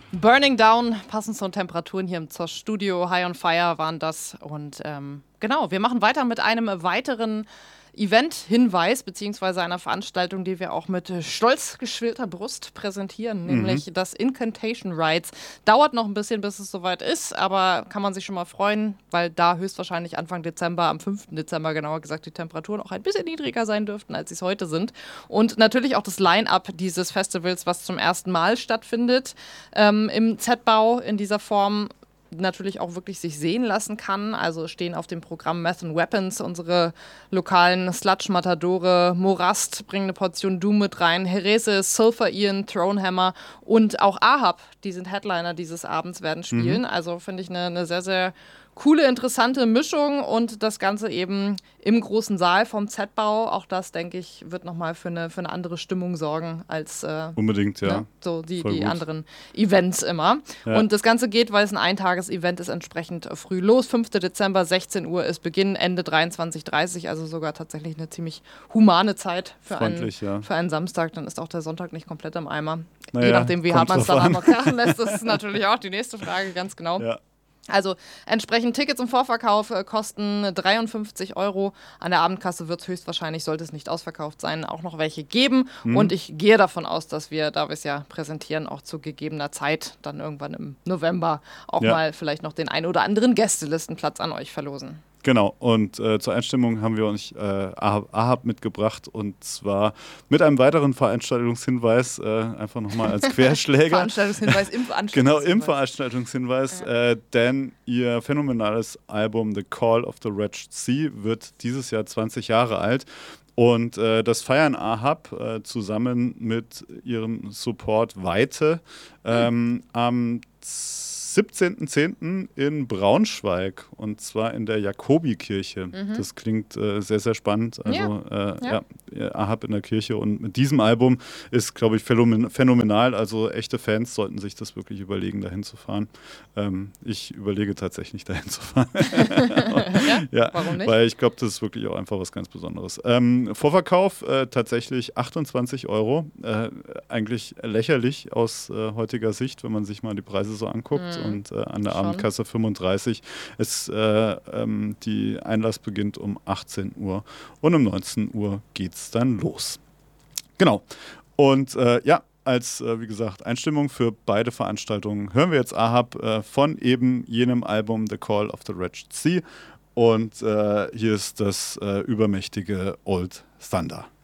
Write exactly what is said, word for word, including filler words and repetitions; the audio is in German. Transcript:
Burning Down, passend zu den Temperaturen hier im Zosch Studio, High on Fire waren das. Und ähm, genau, wir machen weiter mit einem weiteren Event-Hinweis, beziehungsweise einer Veranstaltung, die wir auch mit stolz geschwellter Brust präsentieren, mhm. nämlich das Incantation Rides. Dauert noch ein bisschen, bis es soweit ist, aber kann man sich schon mal freuen, weil da höchstwahrscheinlich Anfang Dezember, am fünften Dezember genauer gesagt, die Temperaturen auch ein bisschen niedriger sein dürften, als sie es heute sind. Und natürlich auch das Line-Up dieses Festivals, was zum ersten Mal stattfindet, ähm, im Z-Bau in dieser Form, natürlich auch wirklich sich sehen lassen kann. Also stehen auf dem Programm Meth and Weapons, unsere lokalen Sludge-Matadore, Morast bringen eine Portion Doom mit rein, Herese, Sulphur Ian, Thronehammer und auch Ahab, die sind Headliner dieses Abends, werden spielen. Mhm. Also finde ich eine, eine sehr, sehr coole, interessante Mischung und das Ganze eben im großen Saal vom Z-Bau. Auch das, denke ich, wird nochmal für eine, für eine andere Stimmung sorgen als äh, unbedingt, ja. Ne, so die, die anderen Events immer. Ja. Und das Ganze geht, weil es ein Eintages-Event ist, entsprechend früh los. fünften Dezember, sechzehn Uhr ist Beginn, Ende dreiundzwanzig Uhr dreißig, also sogar tatsächlich eine ziemlich humane Zeit für, einen, ja. für einen Samstag. Dann ist auch der Sonntag nicht komplett am Eimer. Naja, je nachdem, wie hart man es dann noch krachen lässt, das ist natürlich auch die nächste Frage, ganz genau. Ja. Also entsprechend Tickets im Vorverkauf äh, kosten dreiundfünfzig Euro. An der Abendkasse wird es höchstwahrscheinlich, sollte es nicht ausverkauft sein, auch noch welche geben. Mhm. Und ich gehe davon aus, dass wir, da wir es ja präsentieren, auch zu gegebener Zeit dann irgendwann im November auch ja. mal vielleicht noch den ein oder anderen Gästelistenplatz an euch verlosen. Genau, und äh, zur Einstimmung haben wir uns äh, Ahab, Ahab mitgebracht und zwar mit einem weiteren Veranstaltungshinweis, äh, einfach nochmal als Querschläger. Veranstaltungshinweis im Veranstaltungshinweis. Genau, im Veranstaltungshinweis, ja. äh, denn ihr phänomenales Album The Call of the Wretched Sea wird dieses Jahr zwanzig Jahre alt. Und äh, das feiern Ahab äh, zusammen mit ihrem Support Weite ähm, mhm. am siebzehnten zehnten in Braunschweig und zwar in der Jakobikirche. Mhm. Das klingt äh, sehr, sehr spannend. Also ja. Äh, ja. ja, Ahab in der Kirche und mit diesem Album ist, glaube ich, phänomenal. Also echte Fans sollten sich das wirklich überlegen, dahin zu fahren. Ähm, ich überlege tatsächlich, dahin zu fahren. ja? ja, warum nicht? Weil ich glaube, das ist wirklich auch einfach was ganz Besonderes. Ähm, Vorverkauf äh, tatsächlich achtundzwanzig Euro. Äh, eigentlich lächerlich aus äh, heutiger Sicht, wenn man sich mal die Preise so anguckt. Mhm. Und äh, an der Schon. Abendkasse fünfunddreißig. Es, äh, ähm, die Einlass beginnt um achtzehn Uhr und um neunzehn Uhr geht es dann los. Genau. Und äh, ja, als, äh, wie gesagt, Einstimmung für beide Veranstaltungen hören wir jetzt Ahab äh, von eben jenem Album The Call of the Wretched Sea. Und äh, hier ist das äh, übermächtige Old Thunder.